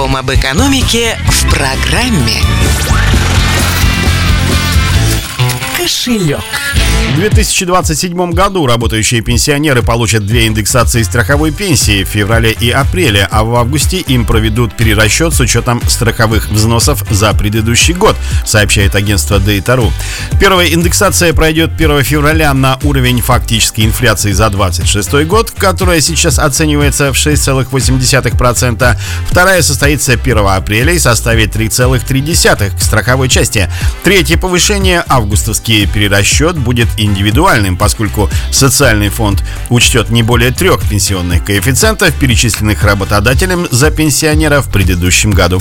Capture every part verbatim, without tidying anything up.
Словом об экономике в программе «Кошелек». В две тысячи двадцать седьмом году работающие пенсионеры получат две индексации страховой пенсии в феврале и апреле, а в августе им проведут перерасчет с учетом страховых взносов за предыдущий год, сообщает агентство Data.ru. Первая индексация пройдет первого февраля на уровень фактической инфляции за двадцать шестой год, которая сейчас оценивается в шесть целых восемь десятых процента. Вторая состоится первого апреля и составит три целых три десятых процента к страховой части. Третье повышение, августовский перерасчет, будет индивидуальным, поскольку социальный фонд учтет не более трех пенсионных коэффициентов, перечисленных работодателем за пенсионера в предыдущем году.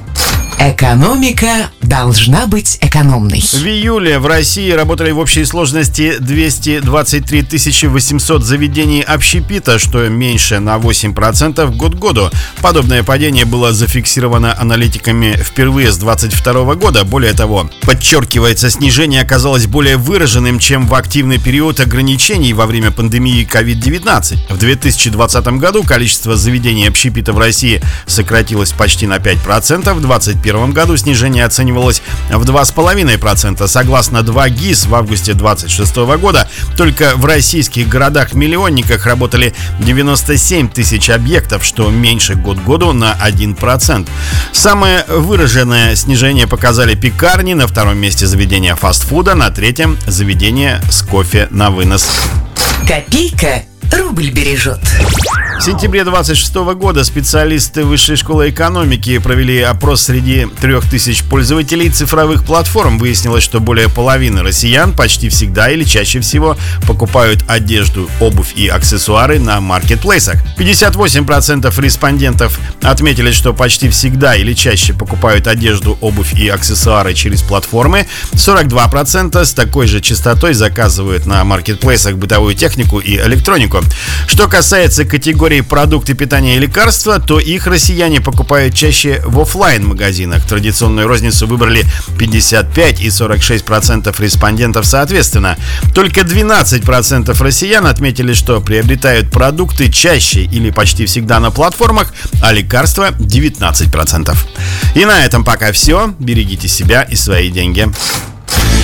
Экономика должна быть экономной. В июле в России работали в общей сложности двести двадцать три тысячи восемьсот заведений общепита, что меньше на восемь процентов год к году. Подобное падение было зафиксировано аналитиками впервые с двадцать второго года. Более того, подчеркивается, снижение оказалось более выраженным, чем в активный период ограничений во время пандемии ковид девятнадцать. В две тысячи двадцатом году количество заведений общепита в России сократилось почти на пять процентов. В две тысячи двадцать первом году снижение оценивалось в два целых пять десятых процента. Согласно два ГИС, в августе две тысячи двадцать шестого года только в российских городах-миллионниках работали девяносто семь тысяч объектов, что меньше год к году на один процент. Самое выраженное снижение показали пекарни, на втором месте заведения фастфуда, на третьем заведения с кофе на вынос. Копейка рубль бережет. В сентябре две тысячи двадцать шестого года специалисты Высшей школы экономики провели опрос среди трех тысяч пользователей цифровых платформ. Выяснилось, что более половины россиян почти всегда или чаще всего покупают одежду, обувь и аксессуары на маркетплейсах. пятьдесят восемь процентов респондентов отметили, что почти всегда или чаще покупают одежду, обувь и аксессуары через платформы. сорок два процента с такой же частотой заказывают на маркетплейсах бытовую технику и электронику. Что касается категории продукты питания и лекарства, то их россияне покупают чаще в офлайн-магазинах. Традиционную розницу выбрали пятьдесят пять и сорок шесть процентов респондентов соответственно. Только двенадцать процентов россиян отметили, что приобретают продукты чаще или почти всегда на платформах, а лекарства девятнадцать процентов. И на этом пока все. Берегите себя и свои деньги.